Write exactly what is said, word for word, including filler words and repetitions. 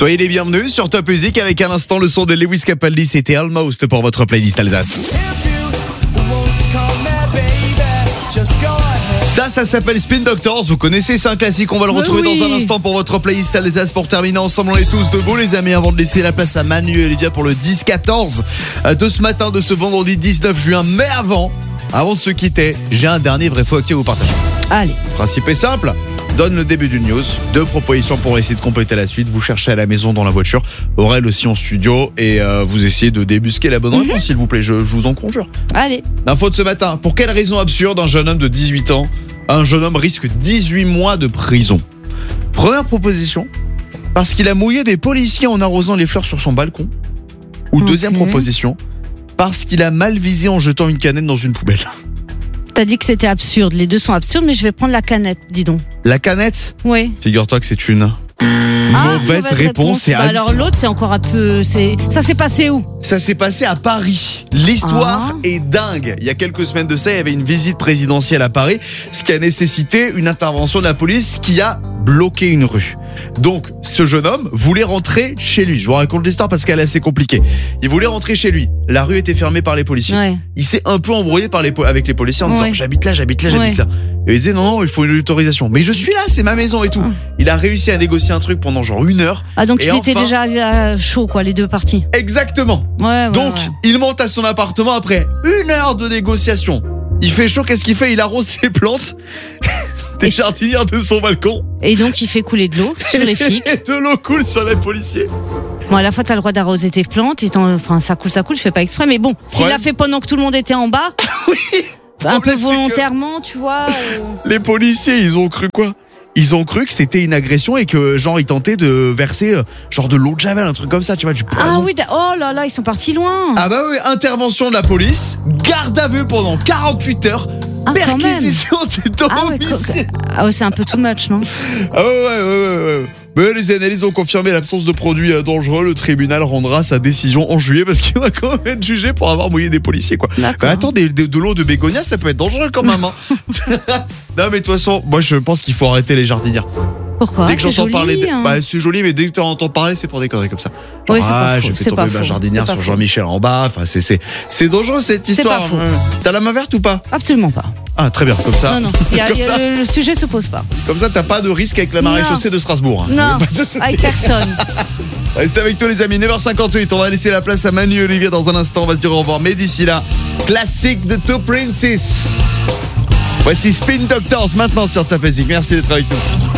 Soyez les bienvenus sur Top Music avec à l'instant le son de Lewis Capaldi, c'était Almost pour votre playlist Alsace. Ça, ça s'appelle Spin Doctors, vous connaissez, c'est un classique, on va le retrouver oui. dans un instant pour votre playlist Alsace. Pour terminer ensemble, on est tous debout les amis, avant de laisser la place à Manu et Olivia pour le dix quatorze de ce matin, de ce vendredi dix-neuf juin. Mais avant, avant de se quitter, j'ai un dernier vrai faux actu à vous partager. Allez. Le principe est simple, donne le début d'une news, deux propositions pour essayer de compléter la suite. Vous cherchez à la maison, dans la voiture, Aurel aussi en studio, et euh, vous essayez de débusquer la bonne mm-hmm. réponse, s'il vous plaît, je, je vous en conjure. Allez. L'info de ce matin, pour quelle raison absurde un jeune homme de dix-huit ans, un jeune homme risque dix-huit mois de prison? Première proposition, parce qu'il a mouillé des policiers en arrosant les fleurs sur son balcon. Ou okay. deuxième proposition, parce qu'il a mal visé en jetant une canette dans une poubelle. T'as dit que c'était absurde, les deux sont absurdes, mais je vais prendre la canette, dis donc. La canette ? Oui. Figure-toi que c'est une ah, mauvaise, mauvaise réponse. réponse. Bah alors l'autre, c'est encore un peu... C'est... Ça s'est passé où ? Ça s'est passé à Paris. L'histoire ah. est dingue. Il y a quelques semaines de ça, il y avait une visite présidentielle à Paris, ce qui a nécessité une intervention de la police qui a bloqué une rue. Donc, ce jeune homme voulait rentrer chez lui. Je vous raconte l'histoire parce qu'elle est assez compliquée. Il voulait rentrer chez lui. La rue était fermée par les policiers. Ouais. Il s'est un peu embrouillé par les po- avec les policiers en disant ouais. j'habite là, j'habite là, j'habite ouais. là. Et il disait non, non, il faut une autorisation. Mais je suis là, c'est ma maison et tout. Il a réussi à négocier un truc pendant genre une heure. Ah, donc et c'était enfin... déjà à chaud, quoi, les deux parties. Exactement. Ouais, ouais, donc, ouais. il monte à son appartement après une heure de négociation. Il fait chaud, qu'est-ce qu'il fait ? Il arrose les plantes des et jardinières de son balcon. Et donc, il fait couler de l'eau sur les flics. Et de l'eau coule sur les policiers. Bon, à la fois, t'as le droit d'arroser tes plantes. Et enfin, ça coule, ça coule, je fais pas exprès. Mais bon, s'il l'a fait pendant que tout le monde était en bas, oui, un peu volontairement, tu vois. Euh... Les policiers, ils ont cru quoi ? Ils ont cru que c'était une agression et que genre ils tentaient de verser euh, genre de l'eau de javel, un truc comme ça, tu vois, du poison. Ah oui, oh là là, ils sont partis loin. Ah bah oui, intervention de la police, garde à vue pendant quarante-huit heures, ah, perquisition du domicile. Ah ouais, ah ouais, c'est un peu too much, non ? Ah ouais, ouais, ouais, ouais, ouais. Mais les analyses ont confirmé l'absence de produits dangereux. Le tribunal rendra sa décision en juillet parce qu'il va quand même être jugé pour avoir mouillé des policiers, quoi. Mais attends, des, de, de l'eau de bégonia, ça peut être dangereux quand même. Hein. Non, mais de toute façon, moi je pense qu'il faut arrêter les jardinières. Pourquoi ? Dès que j'entends joli, parler, de... hein. bah c'est joli, mais dès que tu entends parler, c'est pour des conneries comme ça. Genre, oui, c'est ah, pas je faux, fais c'est tomber pas ma jardinière sur Jean-Michel en bas. Enfin, c'est c'est c'est dangereux cette histoire. C'est pas faux. T'as la main verte ou pas ? Absolument pas. Ah, très bien, comme ça. Non, non, y a, y a, le, le sujet se pose pas. Comme ça, t'as pas de risque avec la maréchaussée de Strasbourg. Hein. Non, avec personne. Restez avec tous les amis, neuf heures cinquante-huit, on va laisser la place à Manu et Olivia dans un instant, on va se dire au revoir. Mais d'ici là, classique de Two Princes. Voici Spin Doctors maintenant sur Top Music. Merci d'être avec nous.